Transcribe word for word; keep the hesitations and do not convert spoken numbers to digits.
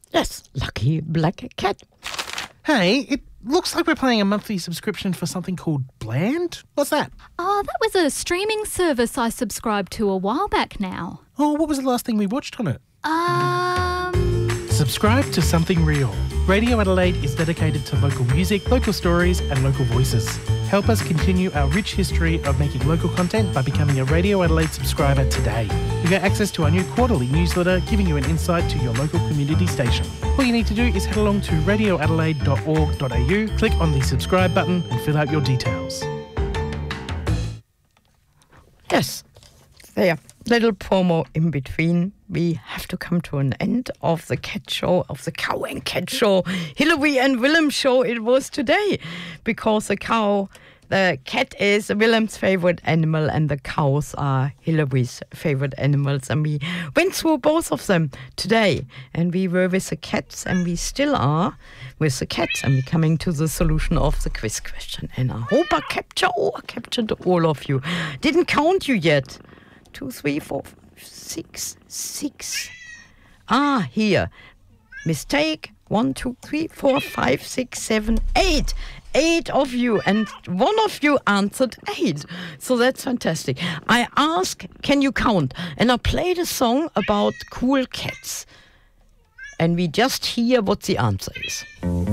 Yes, Lucky Black Cat. Hey, it looks like we're paying a monthly subscription for something called Bland. What's that? Oh, that was a streaming service I subscribed to a while back now. Oh, what was the last thing we watched on it? Um... Subscribe to Something Real. Radio Adelaide is dedicated to local music, local stories and local voices. Help us continue our rich history of making local content by becoming a Radio Adelaide subscriber today. You get access to our new quarterly newsletter giving you an insight to your local community station. All you need to do is head along to radio adelaide dot org dot a u, click on the subscribe button and fill out your details. Yes, there. Little promo in between. We have to come to an end of the cat show, of the cow and cat show. Hillary and Willem show it was today, because the cow, the cat is Willem's favorite animal and the cows are Hillary's favorite animals. And we went through both of them today. And we were with the cats and we still are with the cats. And we're coming to the solution of the quiz question. And I hope I capture, oh, I captured all of you. Didn't count you yet. Two, three, four, five, six, six. Ah, here. Mistake. One, two, three, four, five, six, seven, eight. Eight of you. And one of you answered eight. So that's fantastic. I ask, can you count? And I played a song about cool cats. And we just hear what the answer is.